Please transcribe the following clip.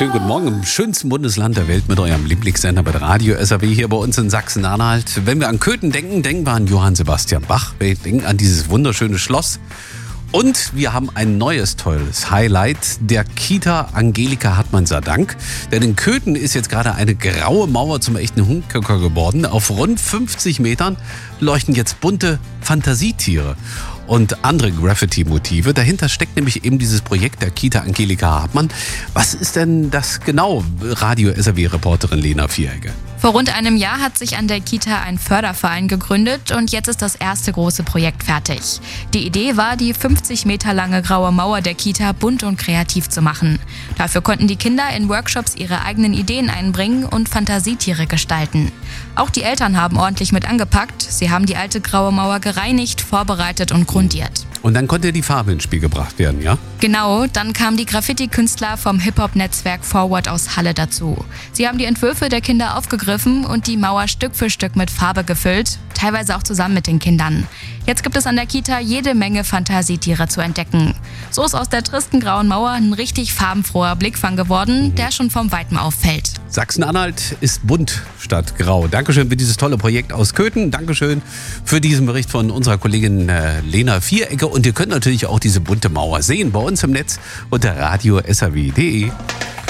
Schönen guten Morgen im schönsten Bundesland der Welt mit eurem Lieblingssender bei der Radio SAW hier bei uns in Sachsen-Anhalt. Wenn wir an Köthen denken, denken wir an Johann Sebastian Bach. Wir denken an dieses wunderschöne Schloss. Und wir haben ein neues, tolles Highlight, der Kita Angelika Hartmann sei Dank. Denn in Köthen ist jetzt gerade eine graue Mauer zum echten Hundköcker geworden. Auf rund 50 Metern leuchten jetzt bunte Fantasietiere und andere Graffiti-Motive. Dahinter steckt nämlich eben dieses Projekt der Kita Angelika Hartmann. Was ist denn das genau, Radio SAW-Reporterin Lena Vieregge? Vor rund einem Jahr hat sich an der Kita ein Förderverein gegründet und jetzt ist das erste große Projekt fertig. Die Idee war, die 50 Meter lange graue Mauer der Kita bunt und kreativ zu machen. Dafür konnten die Kinder in Workshops ihre eigenen Ideen einbringen und Fantasietiere gestalten. Auch die Eltern haben ordentlich mit angepackt. Sie haben die alte graue Mauer gereinigt, vorbereitet und grundiert. Und dann konnte die Farbe ins Spiel gebracht werden, ja? Genau, dann kamen die Graffiti-Künstler vom Hip-Hop-Netzwerk Forward aus Halle dazu. Sie haben die Entwürfe der Kinder aufgegriffen und die Mauer Stück für Stück mit Farbe gefüllt, teilweise auch zusammen mit den Kindern. Jetzt gibt es an der Kita jede Menge Fantasietiere zu entdecken. So ist aus der tristen grauen Mauer ein richtig farbenfroher Blickfang geworden, der schon vom Weiten auffällt. Sachsen-Anhalt ist bunt statt grau. Dankeschön für dieses tolle Projekt aus Köthen. Dankeschön für diesen Bericht von unserer Kollegin Lena Vieregge. Und ihr könnt natürlich auch diese bunte Mauer sehen bei uns im Netz unter radiosaw.de.